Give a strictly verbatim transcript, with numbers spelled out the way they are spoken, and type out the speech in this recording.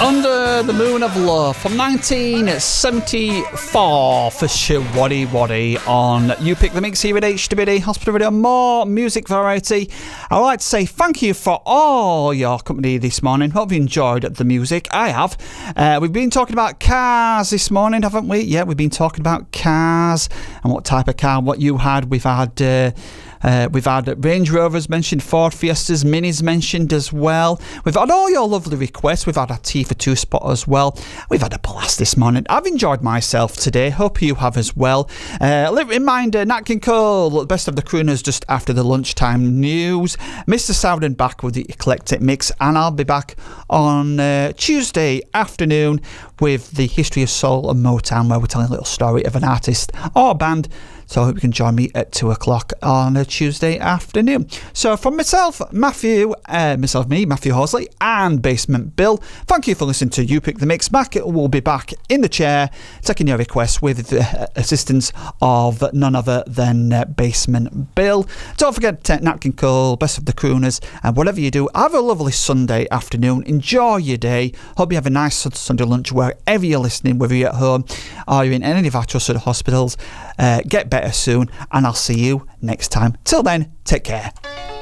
Under the Moon of Love from nineteen seventy-four for Shwaddy Waddy on You Pick the Mix here at H W D Hospital Radio. More music variety. I'd like to say thank you for all your company this morning. Hope you enjoyed the music. I have. Uh, we've been talking about cars this morning, haven't we? Yeah, we've been talking about cars and what type of car, what you had. We've had... Uh, Uh, we've had Range Rovers mentioned, Ford Fiestas, Minis mentioned as well. We've had all your lovely requests. We've had a T for two spot as well. We've had a blast this morning. I've enjoyed myself today. Hope you have as well. Uh, reminder, Nat King Cole, best of the crooners just after the lunchtime news. Mister Souden back with the Eclectic Mix, and I'll be back on uh, Tuesday afternoon with the History of Soul and Motown, where we're telling a little story of an artist or band. So I hope you can join me at two o'clock on a Tuesday afternoon. So from myself, Matthew, uh, myself, me, Matthew Horsley, and Basement Bill, thank you for listening to You Pick the Mix. Mac will be back in the chair, taking your requests with the assistance of none other than uh, Basement Bill. Don't forget uh, Nat King Cole, Best of the Crooners, and whatever you do, have a lovely Sunday afternoon. Enjoy your day. Hope you have a nice Sunday lunch wherever you're listening, whether you're at home or you're in any of our trusted hospitals. Uh, get better soon, and I'll see you next time. Till then, take care.